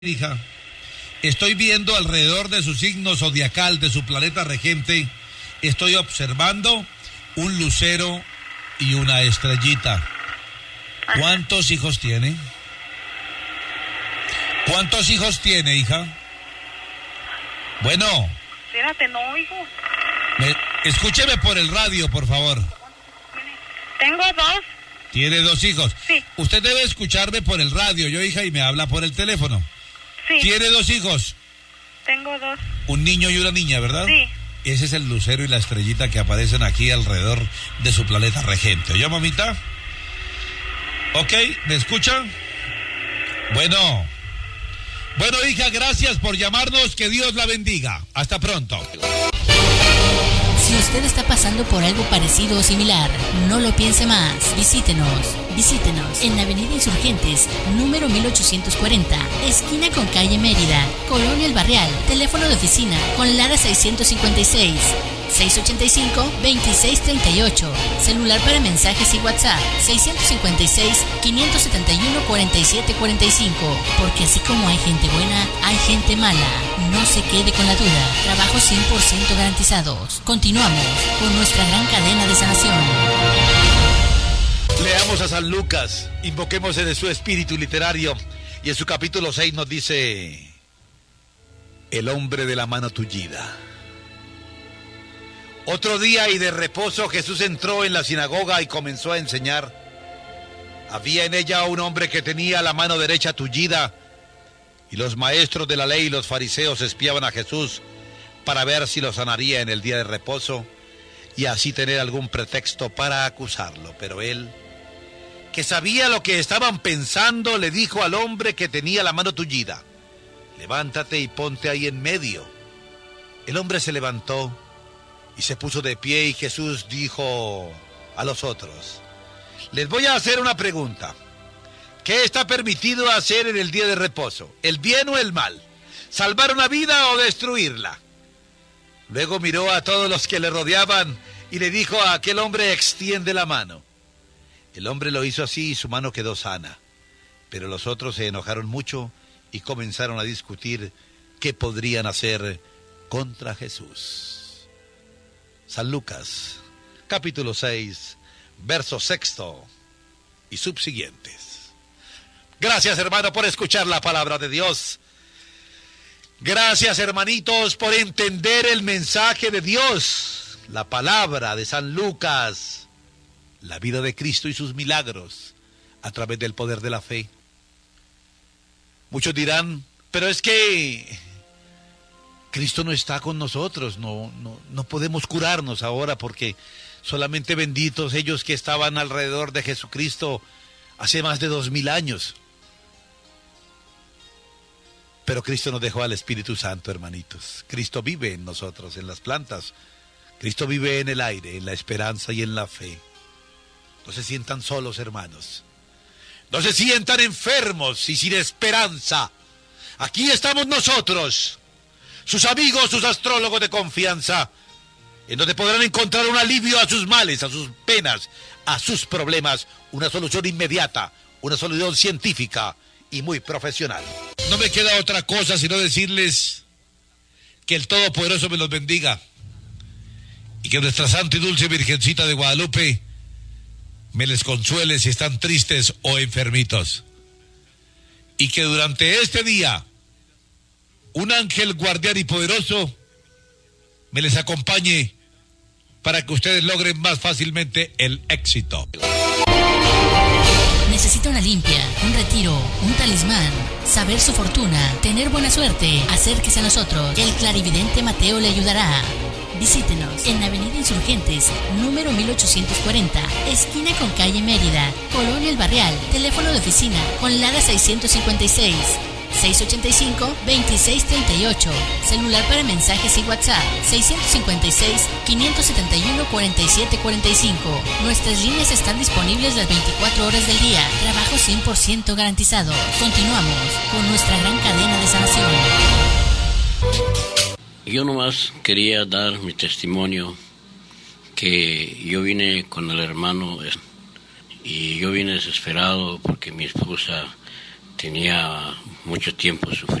Hija, estoy viendo alrededor de su signo zodiacal, de su planeta regente, estoy observando un lucero y una estrellita. ¿Cuántos hijos tiene? ¿Cuántos hijos tiene, hija? Bueno. Espérate, no, hijo. Escúcheme por el radio, por favor. Tengo dos. ¿Tiene dos hijos? Sí. Usted debe escucharme por el radio, yo, hija, y me habla por el teléfono. Sí. ¿Tiene dos hijos? Tengo dos. Un niño y una niña, ¿verdad? Sí. Ese es el lucero y la estrellita que aparecen aquí alrededor de su planeta regente. ¿Oye, mamita? Ok, ¿me escucha? Bueno, hija, gracias por llamarnos. Que Dios la bendiga. Hasta pronto. Si usted está pasando por algo parecido o similar, no lo piense más. Visítenos en Avenida Insurgentes, número 1840, esquina con calle Mérida, Colonia El Barrial. Teléfono de oficina con Lara 656 685-2638. Celular para mensajes y WhatsApp 656-571-4745. Porque así como hay gente buena, hay gente mala. No se quede con la duda. Trabajos 100% garantizados. Continuamos con nuestra gran cadena de sanación. Leamos a San Lucas, invoquemos en su espíritu literario, y en su capítulo 6 nos dice: el hombre de la mano tullida. Otro día y de reposo Jesús entró en la sinagoga y comenzó a enseñar. Había en ella un hombre que tenía la mano derecha tullida, y los maestros de la ley y los fariseos espiaban a Jesús para ver si lo sanaría en el día de reposo y así tener algún pretexto para acusarlo. Pero él, que sabía lo que estaban pensando, le dijo al hombre que tenía la mano tullida: levántate y ponte ahí en medio. El hombre se levantó y se puso de pie, y Jesús dijo a los otros: les voy a hacer una pregunta. ¿Qué está permitido hacer en el día de reposo? ¿El bien o el mal? ¿Salvar una vida o destruirla? Luego miró a todos los que le rodeaban y le dijo a aquel hombre: extiende la mano. El hombre lo hizo así y su mano quedó sana. Pero los otros se enojaron mucho y comenzaron a discutir qué podrían hacer contra Jesús. San Lucas, capítulo 6, verso 6 y subsiguientes. Gracias, hermano, por escuchar la palabra de Dios. Gracias, hermanitos, por entender el mensaje de Dios. La palabra de San Lucas, la vida de Cristo y sus milagros a través del poder de la fe. Muchos dirán: pero es que Cristo no está con nosotros, no podemos curarnos ahora, porque solamente benditos ellos que estaban alrededor de Jesucristo hace más de 2000 años. Pero Cristo nos dejó al Espíritu Santo, hermanitos. Cristo vive en nosotros, en las plantas. Cristo vive en el aire, en la esperanza y en la fe. No se sientan solos, hermanos. No se sientan enfermos y sin esperanza. Aquí estamos nosotros, sus amigos, sus astrólogos de confianza, en donde podrán encontrar un alivio a sus males, a sus penas, a sus problemas, una solución inmediata, una solución científica y muy profesional. No me queda otra cosa sino decirles que el Todopoderoso me los bendiga y que nuestra Santa y Dulce Virgencita de Guadalupe me les consuele si están tristes o enfermitos, y que durante este día un ángel guardián y poderoso me les acompañe para que ustedes logren más fácilmente el éxito. Necesita una limpia, un retiro, un talismán, saber su fortuna, tener buena suerte. Acérquese a nosotros, el clarividente Mateo le ayudará. Visítenos en Avenida Insurgentes, número 1840, esquina con calle Mérida, Colonia El Barrial. Teléfono de oficina con Lara 656 685-2638. Celular para mensajes y WhatsApp 656-571-4745. Nuestras líneas están disponibles las 24 horas del día. Trabajo 100% garantizado. Continuamos con nuestra gran cadena de sanación. Yo nomás quería dar mi testimonio, que yo vine con el hermano y yo vine desesperado porque mi esposa tenía mucho tiempo sufriendo.